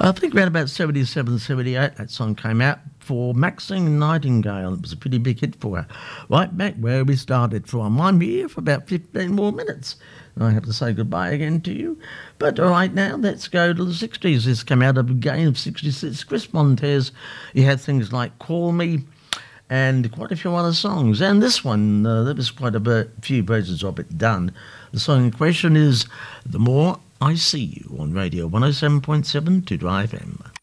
I think around about 77, 78, that song came out for Maxine Nightingale. It was a pretty big hit for her. Right back where we started from. I'm here for about 15 more minutes. I have to say goodbye again to you. But right now, let's go to the 60s. This came out of a game of 66. Chris Montez, he had things like Call Me and quite a few other songs. And this one, there was quite a few versions of it done. The song in question is The More I See You on Radio 107.7 to Drive FM.